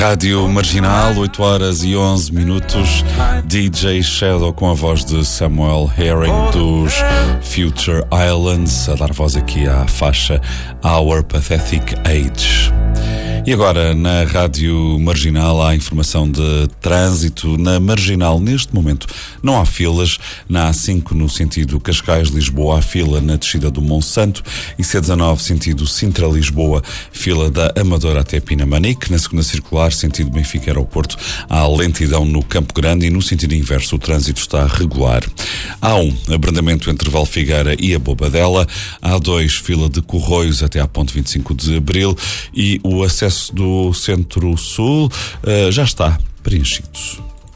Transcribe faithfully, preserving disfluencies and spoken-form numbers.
Rádio Marginal, oito horas e onze minutos. D J Shadow com a voz de Samuel Herring dos Future Islands, a dar voz aqui à faixa Our Pathetic Age. E agora, na Rádio Marginal, há informação de trânsito. Na Marginal, neste momento, não há filas. Na A cinco, no sentido Cascais-Lisboa, há fila na descida do Monsanto. E C dezanove, sentido Sintra-Lisboa, fila da Amadora até Pinamanique. Na segunda circular, sentido Benfica-Aeroporto, há lentidão no Campo Grande. E no sentido inverso, o trânsito está regular. A um, abrandamento entre Valfigueira e a Bobadela. A dois, fila de Corroios até à ponte vinte e cinco de Abril. E o acesso do Centro-Sul uh, já está preenchido.